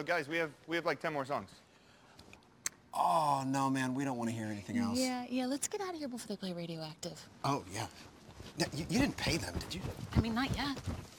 no, guys, we have like 10 more songs. Oh, no, man, we don't want to hear anything else. Yeah, let's get out of here before they play Radioactive. Oh, yeah. You didn't pay them, did you? I mean, not yet.